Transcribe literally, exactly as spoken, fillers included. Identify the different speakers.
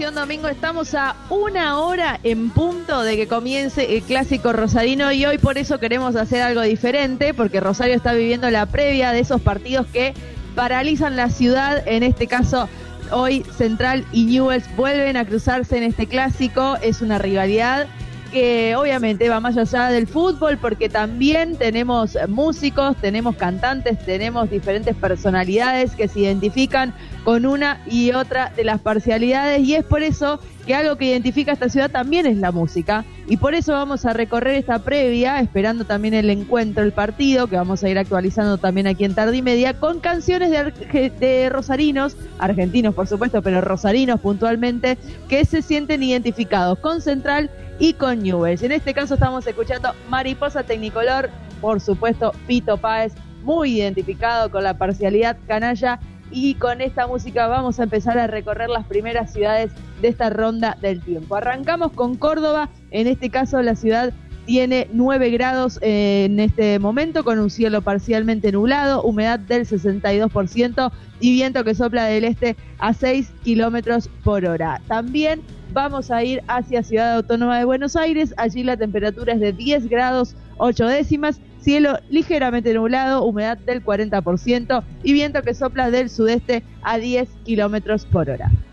Speaker 1: Estación Domingo. Estamos a una hora en punto de que comience el clásico rosarino y hoy por eso queremos hacer algo diferente, porque Rosario está viviendo la previa de esos partidos que paralizan la ciudad. En este caso, hoy Central y Newell's vuelven a cruzarse en este clásico. Es una rivalidad que obviamente va más allá del fútbol, porque también tenemos músicos, tenemos cantantes, tenemos diferentes personalidades que se identifican con una y otra de las parcialidades, y es por eso que algo que identifica a esta ciudad también es la música, y por eso vamos a recorrer esta previa, esperando también el encuentro, el partido, que vamos a ir actualizando también aquí en Tarde y Media, con canciones de, de rosarinos, argentinos por supuesto, pero rosarinos puntualmente, que se sienten identificados con Central y con Newell's. En este caso estamos escuchando Mariposa Tecnicolor, por supuesto Fito Páez, muy identificado con la parcialidad canalla, y con esta música vamos a empezar a recorrer las primeras ciudades de esta ronda del tiempo. Arrancamos con Córdoba. En este caso la ciudad tiene nueve grados en este momento, con un cielo parcialmente nublado, humedad del sesenta y dos por ciento y viento que sopla del este a seis kilómetros por hora. También vamos a ir hacia Ciudad Autónoma de Buenos Aires. Allí la temperatura es de diez grados ocho décimas, cielo ligeramente nublado, humedad del cuarenta por ciento y viento que sopla del sudeste a diez kilómetros por hora.